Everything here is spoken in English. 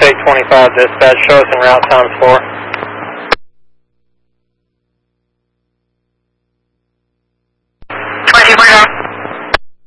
2825 dispatch, show us en route times 4.